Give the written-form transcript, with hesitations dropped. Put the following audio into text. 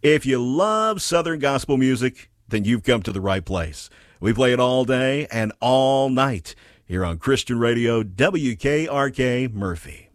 If you love Southern gospel music, then you've come to the right place. We play it all day and all night here on Christian Radio WKRK Murphy.